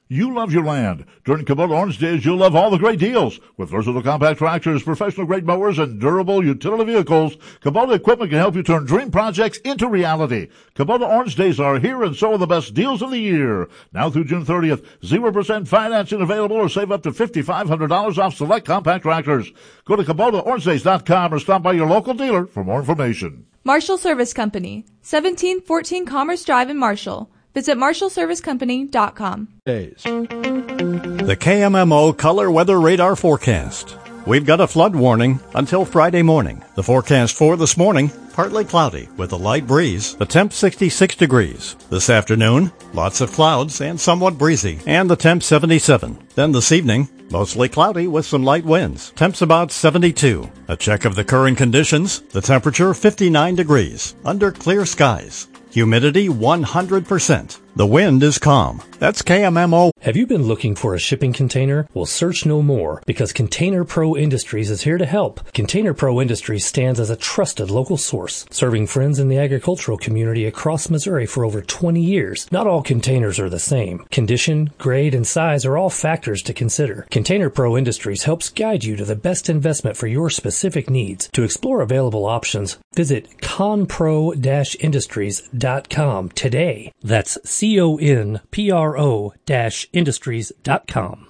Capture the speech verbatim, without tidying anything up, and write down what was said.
You love your land. During Kubota Orange Days, you'll love all the great deals. With versatile compact tractors, professional-grade mowers, and durable utility vehicles, Kubota equipment can help you turn dream projects into reality. Kubota Orange Days are here, and so are the best deals of the year. Now through June thirtieth, zero percent financing available, or save up to five thousand five hundred dollars off select compact tractors. Go to Kubota Orange Days dot com or stop by your local dealer for more information. Marshall Service Company, seventeen fourteen Commerce Drive in Marshall. Visit marshall service company dot com. Days. The K M M O Color Weather Radar Forecast. We've got a flood warning until Friday morning. The forecast for this morning, partly cloudy with a light breeze. The temp sixty-six degrees. This afternoon, lots of clouds and somewhat breezy. And the temp seventy-seven. Then this evening, mostly cloudy with some light winds. Temps about seventy-two. A check of the current conditions. The temperature fifty-nine degrees. Under clear skies. Humidity one hundred percent. The wind is calm. That's K M M O. Have you been looking for a shipping container? Well, search no more, because Container Pro Industries is here to help. Container Pro Industries stands as a trusted local source, serving friends in the agricultural community across Missouri for over twenty years. Not all containers are the same. Condition, grade, and size are all factors to consider. Container Pro Industries helps guide you to the best investment for your specific needs. To explore available options, visit conpro dash industries dot com today. That's C O N P R O dash industries dot com.